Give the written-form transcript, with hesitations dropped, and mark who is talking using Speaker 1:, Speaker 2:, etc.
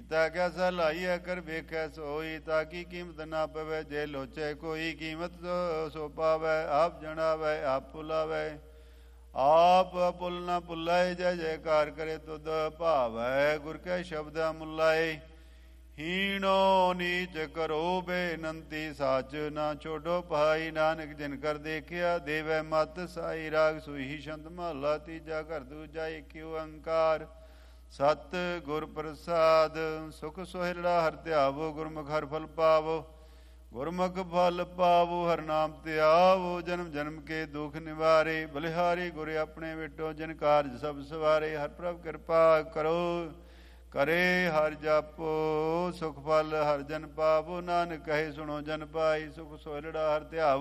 Speaker 1: ਕੀਤਾ ਕਿਆ ਸਲਾਈਐ ਕਰ ਵੇਖੈ ਸੋਈ, ਤਾਂ ਕੀ ਕੀਮਤ ਨਾ ਪਵੈ ਜੇ ਲੋਚੈ ਕੋਈ, ਕੀਮਤ ਸੋ ਪਾਵੈ ਆਪ ਜਣਾਵੈ ਆਪ ਭੁਲਾਵੈ, ਆਪ ਭੁੱਲ ਨਾ ਭੁਲਾਏ, ਜੈ ਜੈਕਾਰ ਕਰੇ ਤੁਧ ਭਾਵੈ, ਗੁਰ ਕੈ ਸ਼ਬਦ ਮੁਲਾਏ, ਹੀਣੋ ਨੀਚ ਕਰੋ ਬੇਨੰਤੀ, ਸਾਚ ਨਾ ਛੋਡੋ ਭਾਈ, ਨਾਨਕ ਜਿਨ ਕਰ ਦੇਖਿਆ ਦੇਵੈ ਮਤ ਸਾਈ, ਰਾਗ ਸੂਹੀ ਛੰਦ ਮਹਲਾ ਤੀਜਾ, ਘਰ ਦੂਜਾ ਏਕ ਓੰਕਾਰ, ਸਤ ਗੁਰ ਪ੍ਰਸਾਦ, ਸੁਖ ਸੋਹਿਲਾ ਹਰਿ ਧਿਆਵੋ, ਗੁਰਮੁਖ ਹਰਿ ਫਲ ਪਾਵੋ, ਗੁਰਮੁਖ ਫਲ ਪਾਵੋ, ਹਰਿ ਨਾਮ ਧਿਆਵੋ, ਜਨਮ ਜਨਮ ਕੇ ਦੁਖ ਨਿਵਾਰੇ, ਬਲਿਹਾਰੀ ਗੁਰ ਆਪਣੇ ਵਿਟੋ, ਜਿਨ ਕਾਰਜ ਸਭ ਸਵਾਰੇ, ਹਰਿ ਪ੍ਰਭ ਕਿਰਪਾ ਕਰੋ, ਕਰੇ ਹਰਿ ਜਾਪੋ, ਸੁਖ ਫਲ ਹਰਿ ਜਨ ਪਾਵੋ, ਨਾਨਕ ਕਹੇ ਸੁਣੋ ਜਨ ਪਾਈ, ਸੁਖ ਸੋਹਿਲਾ ਹਰਿ ਧਿਆਵੋ।